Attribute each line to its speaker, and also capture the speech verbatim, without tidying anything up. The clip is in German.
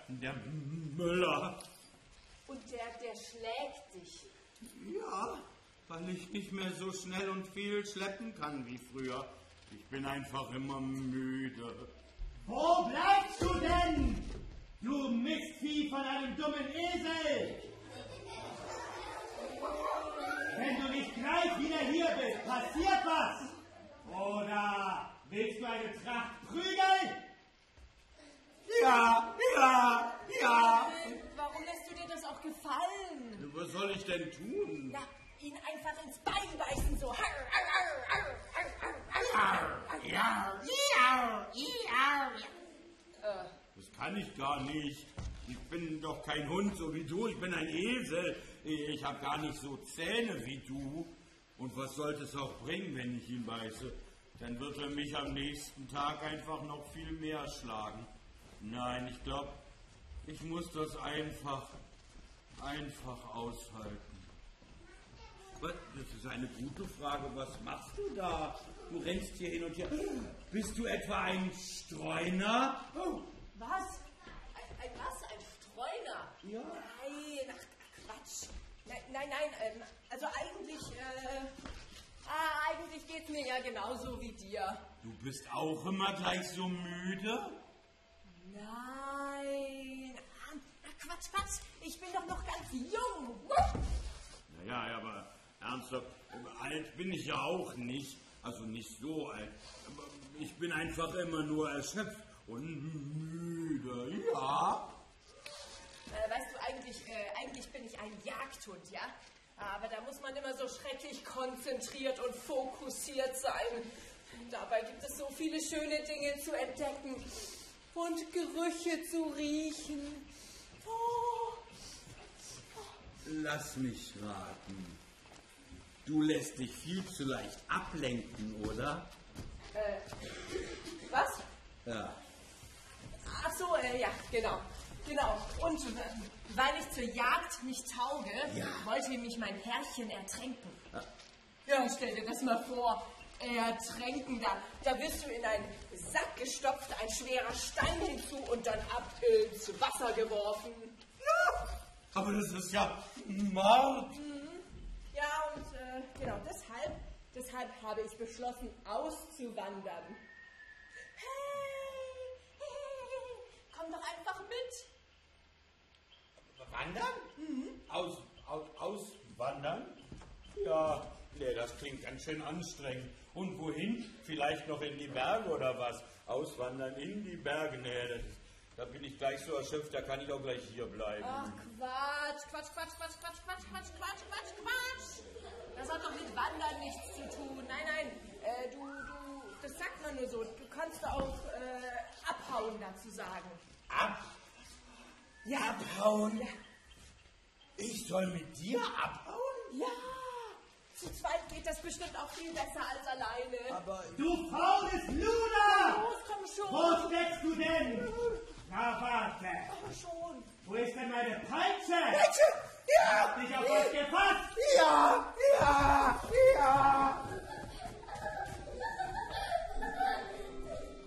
Speaker 1: der Müller.
Speaker 2: Und der, der schlägt dich?
Speaker 1: Ja, weil ich nicht mehr so schnell und viel schleppen kann wie früher. Ich bin einfach immer müde.
Speaker 3: Wo bleibst du denn, du Mistvieh von einem dummen Esel? Wenn du nicht gleich wieder hier bist, passiert was. Oder willst du eine Tracht prügeln?
Speaker 1: Ja, ja, ja.
Speaker 2: Warum lässt du dir das auch gefallen?
Speaker 1: Was soll ich denn tun?
Speaker 2: Na, ihn einfach ins Bein beißen, so.
Speaker 1: Ja, ja, ja. Das kann ich gar nicht. Ich bin doch kein Hund, so wie du. Ich bin ein Esel. Ich habe gar nicht so Zähne wie du. Und was sollte es auch bringen, wenn ich ihn beiße? Dann wird er mich am nächsten Tag einfach noch viel mehr schlagen. Nein, ich glaube, ich muss das einfach, einfach aushalten. Was? Das ist eine gute Frage. Was machst du da? Du rennst hier hin und her. Bist du etwa ein Streuner? Oh.
Speaker 2: Was? Ein, ein was? Ein Streuner?
Speaker 1: Ja.
Speaker 2: Nein, ach Quatsch. Nein, nein, nein ähm, also eigentlich, äh, ah, eigentlich geht's mir ja genauso wie dir.
Speaker 1: Du bist auch immer gleich so müde?
Speaker 2: Nein. Ah, Quatsch, Quatsch. Ich bin doch noch ganz jung.
Speaker 1: Naja, aber ernsthaft, alt bin ich ja auch nicht. Also nicht so alt. Aber ich bin einfach immer nur erschöpft und müde, ja.
Speaker 2: Äh, weißt du, eigentlich, äh, eigentlich bin ich ein Jagdhund, ja? Aber da muss man immer so schrecklich konzentriert und fokussiert sein. Dabei gibt es so viele schöne Dinge zu entdecken und Gerüche zu riechen. Oh.
Speaker 1: Lass mich raten. Du lässt dich viel zu leicht ablenken, oder?
Speaker 2: Äh, was?
Speaker 1: Ja.
Speaker 2: Ach so, äh, ja, genau. Genau. Und äh, weil ich zur Jagd nicht tauge,
Speaker 1: ja.
Speaker 2: wollte mich mein Herrchen ertränken.
Speaker 1: Ja.
Speaker 2: Ja, stell dir das mal vor. Ertränken, da, da wirst du in einen Sack gestopft, ein schwerer Stein hinzu und dann ab ins Wasser geworfen.
Speaker 1: Ja, aber das ist ja Mord.
Speaker 2: Mhm. Ja, und äh, genau deshalb, deshalb habe ich beschlossen, auszuwandern. Hey, hey, komm doch einfach mit.
Speaker 1: Wandern? Mhm. Aus, aus, auswandern? Ja, nee, das klingt ganz schön anstrengend. Und wohin? Vielleicht noch in die Berge oder was? Auswandern in die Berge? Nee, das ist, da bin ich gleich so erschöpft, da kann ich auch gleich hier bleiben.
Speaker 2: Ach, Quatsch, Quatsch, Quatsch, Quatsch, Quatsch, Quatsch, Quatsch, Quatsch, Quatsch, Quatsch. Das hat doch mit Wandern nichts zu tun. Nein, nein, äh, du, du, das sagt man nur so. Du kannst auch äh, abhauen dazu sagen.
Speaker 1: Ab?
Speaker 2: Ja.
Speaker 1: Abhauen?
Speaker 2: Ja.
Speaker 1: Ich soll mit dir abhauen?
Speaker 2: Ja. Zu zweit geht das bestimmt auch viel besser als alleine.
Speaker 1: Aber
Speaker 3: Du faules Luder!
Speaker 2: Los, komm schon.
Speaker 3: Wo steckst du denn? Na, warte.
Speaker 2: Komm schon.
Speaker 3: Wo ist denn meine Peitsche?
Speaker 1: Peitsche? Ja!
Speaker 3: Hab dich auf was gefasst?
Speaker 1: Ja! Ja!